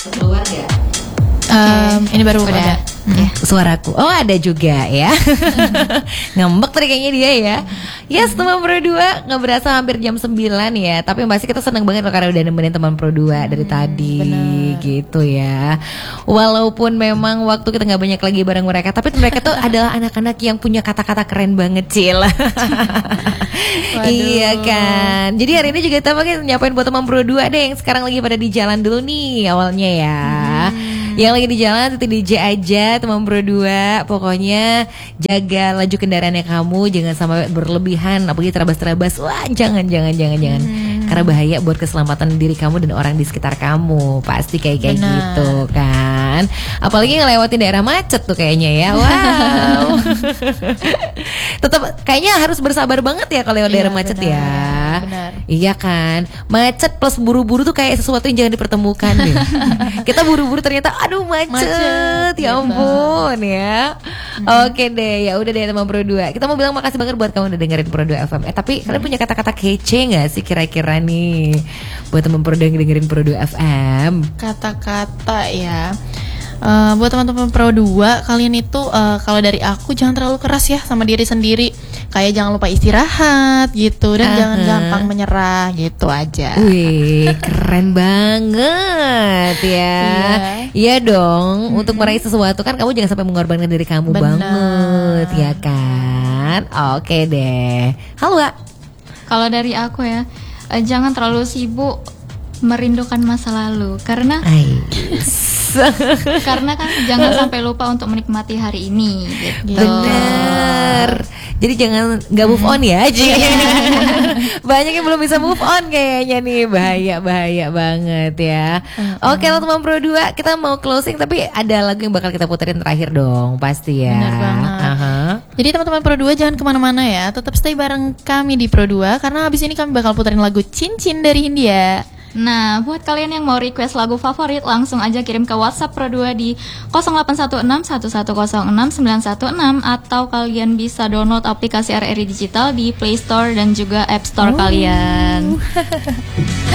Keluar gak? Ini baru ada. Suaraku. Oh, ada juga ya. Ngambek tadi kayaknya dia ya. Yes, teman Pro 2 nggak berasa hampir jam 9 ya. Tapi pasti kita senang banget loh karena udah nemenin teman Pro 2 dari tadi. Bener. Gitu ya. Walaupun memang waktu kita nggak banyak lagi bareng mereka, tapi mereka tuh adalah anak-anak yang punya kata-kata keren banget, Cil. Iya kan. Jadi hari ini juga kita pengen nyapain buat teman Pro 2 deh yang sekarang lagi pada di jalan dulu nih awalnya ya. Yang lagi di jalan itu DJ aja teman Pro 2. Pokoknya jaga laju kendaraannya kamu, jangan sampai berlebihan, apalagi terabas-terabas. Wah, jangan. Karena bahaya buat keselamatan diri kamu dan orang di sekitar kamu. Pasti kayak gitu kan. Apalagi ngelewatin daerah macet tuh kayaknya ya. Wow. Tetap kayaknya harus bersabar banget ya kalau lewat daerah macet ya. Benar. Iya kan. Macet plus buru-buru tuh kayak sesuatu yang jangan dipertemukan deh. Kita buru-buru ternyata aduh macet. Ya ampun ya. Oke deh, ya udah deh teman Pro 2. Kita mau bilang makasih banget buat kamu udah dengerin Pro 2 FM. Tapi kalian punya kata-kata kece enggak sih kira-kira nih buat teman Pro 2 yang dengerin Pro 2 FM? Kata-kata ya. Buat teman-teman Pro 2, kalian itu kalau dari aku jangan terlalu keras ya sama diri sendiri. Kayak jangan lupa istirahat gitu dan jangan gampang menyerah gitu aja. Wih, keren banget ya. Iya dong, untuk meraih sesuatu kan kamu jangan sampai mengorbankan diri kamu banget ya kan. Oke deh. Halo, Wak. Kalau dari aku ya, jangan terlalu sibuk merindukan masa lalu karena karena kan jangan sampai lupa untuk menikmati hari ini gitu. Bener. Jadi jangan nggak move on ya aja. Banyak yang belum bisa move on kayaknya nih. Bahaya banget ya. Oke, teman Pro 2, kita mau closing tapi ada lagu yang bakal kita puterin terakhir dong. Pasti ya. Benar banget. Jadi teman-teman Pro 2 jangan kemana-mana ya. Tetap stay bareng kami di Pro 2 karena habis ini kami bakal puterin lagu Cincin dari Hindia. Nah, buat kalian yang mau request lagu favorit, langsung aja kirim ke WhatsApp Pro 2 di 0816 1106 916 atau kalian bisa download aplikasi RRI Digital di Play Store dan juga App Store kalian.